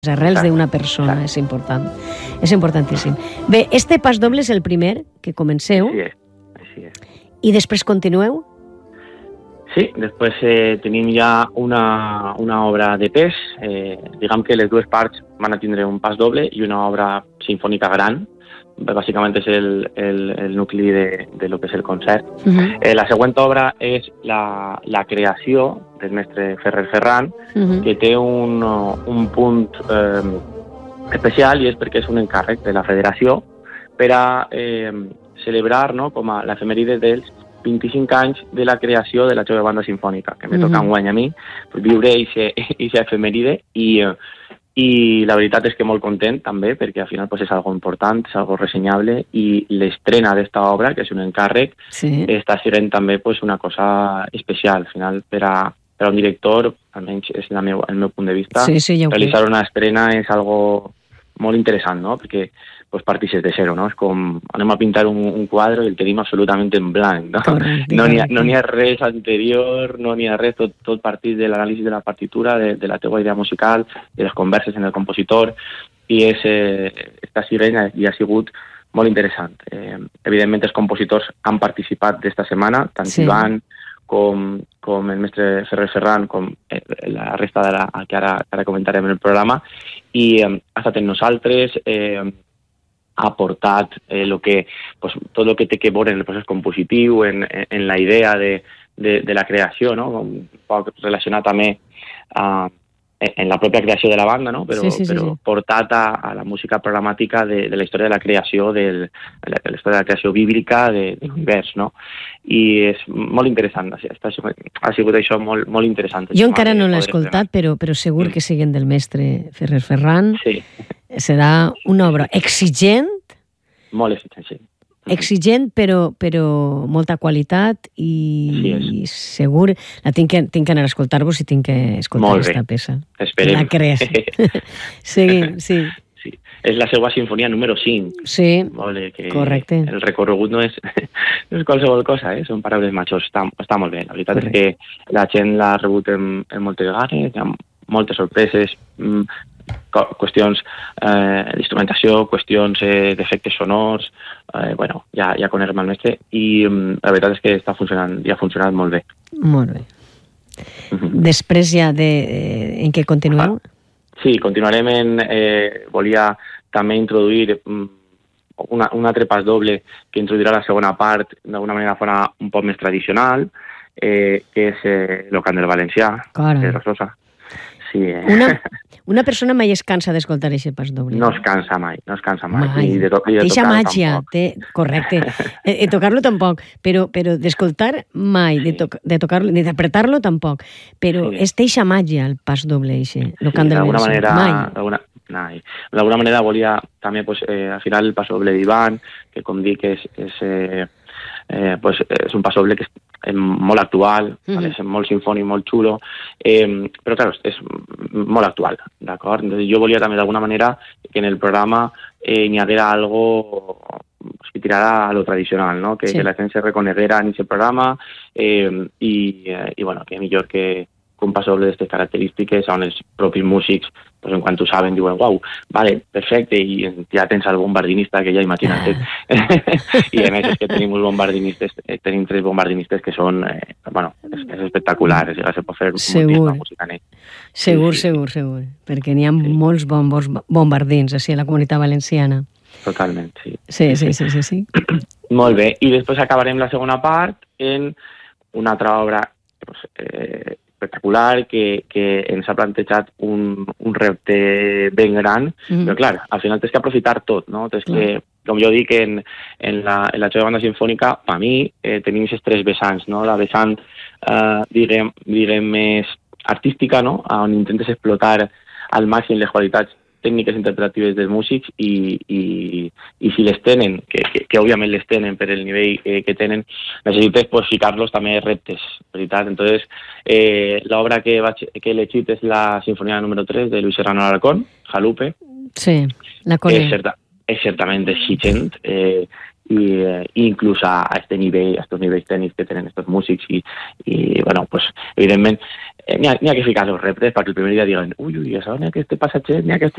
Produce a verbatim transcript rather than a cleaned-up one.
les arrels d'una persona, és important. És importantíssim. Bé, este pas doble és el primer que comenceu. Així és, així és. I després continueu? Sí, després eh, tenim ja una, una obra de pes. Eh, diguem que les dues parts van a tindre un pas doble i una obra sinfònica gran. Bàsicament és el, el, el nucli de, de lo que és el concert. Uh-huh. Eh, la següent obra és la, la creació del mestre Ferrer Ferran, uh-huh. que té un, un punt eh, especial, i és perquè és un encàrrec de la federació per a eh, celebrar, no, com a l'efemèride dels vint-i-cinc anys de la creació de la jove banda sinfònica, que me uh-huh. toca enguany a mi, pues, viure aquesta efemèride, i, i la veritat és que molt content també, perquè al final pues, és algo important, és algo ressenyable, i l'estrena d'esta obra, que és un encàrrec, sí. està sent també pues, una cosa especial, al final, per a, per a un director, almenys és la meu, el meu punt de vista, sí, sí, ja realitzar una estrena és algo molt interessant, no? Perquè pues partixes de zero, no? És com anem a pintar un, un quadre i el tenim absolutament en blanc, no? Correcte, no n'hi ha, no n'hi ha res anterior, no n'hi ha res, tot, tot partís de l'anàlisi de la partitura, de, de la teua idea musical, de les converses en el compositor, i és, eh, esta sirena i ha sigut molt interessant. Eh, evidentment, els compositors han participat d'esta setmana, tant sí. Ivan com, com el mestre Ferrer Ferran, com la resta de la que ara, ara comentarem en el programa, i eh, ha estat en nosaltres, eh, ha aportat eh, lo que, pues, tot el que té que veure en el procés compositiu, en, en la idea de, de, de la creació, no? Un poc relacionat també uh, en la pròpia creació de la banda, no? Però, sí, sí, sí, però sí. portat a, a la música programàtica de, de la història de la creació, del, de la, de la història de la creació bíblica de, de l'univers, no? I és molt interessant, ha sigut això molt, molt interessant. Jo encara no l'he escoltat, però, però segur mm. que siguen del mestre Ferrer Ferran. Sí. Serà una obra exigent. Molt exigent, sí. Exigent, però, però molta qualitat, i, i segur... La tinc que, tinc que anar a escoltar-vos i tinc que escoltar aquesta peça. Esperem. La crees. Seguim, sí. Sí. És la seva sinfonia número cinc. Sí, vale, que correcte. El recorregut no és, no és qualsevol cosa, eh? Són paraules majors. Està, està molt bé. La veritat correcte. És que la gent l'ha rebut en, en moltes vegades, hi ha moltes sorpreses, qüestions eh, d'instrumentació, qüestions eh, d'efectes sonors, eh, bueno, ja, ja coneixem el mestre, i um, la veritat és que està funcionant, ja ha funcionat molt bé. Molt bé. Uh-huh. Després ja de, eh, en què continueu? Ah, sí, continuarem en... Eh, volia també introduir um, una, un altre pas doble que introduirà la segona part d'alguna manera fora un poc més tradicional, eh, que és eh, el cant del valencià, de Rososa. Sí, eh? Una, una persona mai es cansa d'escoltar aquest pas doble. No es cansa mai, no es cansa mai. mai. I de, to i de Eixa tocar-lo màgia, tampoc. té, correcte. eh, eh, tocar-lo tampoc, però, però d'escoltar mai, sí. de, to de tocar-lo, d'interpretar-lo tampoc. Però sí. és eixa màgia, el pas doble, eixe, el cant sí, del valencià. Manera, mai. D'alguna manera volia també, pues, eh, al final, el pas doble d'Ivan, que com dic, és, és, eh, eh, pues, és un pas doble que és molt actual, mm-hmm. és molt sinfònic, molt xulo, eh, però clar, és molt actual, d'acord? Jo volia també d'alguna manera que en el programa eh, n'hi haguera algo que tirara a lo tradicional, no? Que, sí. que la gent se reconeguera en aquest programa, eh, i, eh, i bueno, que millor que un pas doble d'aquestes característiques on els propis músics, pues, en quan ho saben, diuen, uau, vale, perfecte, i ja tens el bombardinista, que ja imagina't. I a més és que tenim uns bombardinistes, tenim tres bombardinistes que són, eh, bueno, és, és espectacular, és, se pot fer moltíssima música en ell. Segur, sí, sí. segur, segur, perquè n'hi ha sí. molts bombos, bombardins, així, a la comunitat valenciana. Totalment, sí. Sí, sí, sí, sí, sí. Molt bé, i després acabarem la segona part en una altra obra, pues, eh, espectacular, que, que ens ha plantejat un, un repte ben gran, mm. però clar, al final tens que aprofitar tot, no? Tens mm. que, com jo dic, en, en, la, en la jove banda sinfònica, per mi, eh, tenim aquests tres vessants, no? La vessant, eh, diguem, diguem, més artística, no? On intentes explotar al màxim les qualitats tècniques interpretatives dels músics, i, i, i si les tenen, que, que, que òbviament les tenen per el nivell eh, que tenen, necessites pues, ficar-los també reptes, veritat? Entonces, eh, l'obra que, vaig, que he elegit és la sinfonia número tres de Luis Serrano Alarcón, Jalupe. Sí, la conec. És, certa, és certament exigent, eh, i eh, inclús a, a este nivell, a estos nivells tècnics que tenen estos músics, i, i bueno, pues, evidentment, Eh, n'hi ha, ha que ficar els reptes perquè el primer dia diguen ui, ui, això n'hi ha que este passatger, n'hi ha que este